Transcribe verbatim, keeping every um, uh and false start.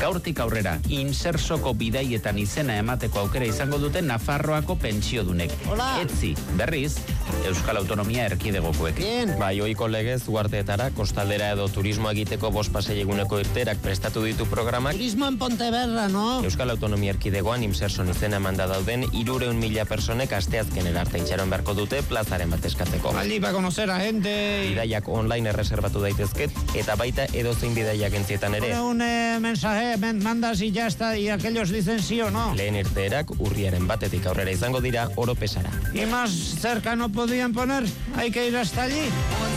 Gaurtik aurrera, insersoko bidaietan izena emateko aukera izango dute Nafarroako pentsiodunek. Hola. Etzi, berriz, Euskal Autonomia Erkidegokoek. Bien. Bai, ohiko legez uharteetara, kostaldera edo turismo egiteko bost pasei eguneko irteerak prestatu ditu programak. Turismo en Pontevedra, no? Euskal Autonomia Erkidegoan Imserson izena emanda dauden hirureun mila personek asteazkenera arte itxaron beharko dute plazaren bat eskatzeko. Allí para conocer a gente. Bidaiak online erreserbatu daitezket eta baita edozein bidaia agentzietan ere. Un eh, mensaje, me mandas y ya está, y aquellos dicen sí o no. Lehen irteerak urriaren batetik aurrera izango dira Oropesara. Y más cerca no podían poner, hay que ir hasta allí.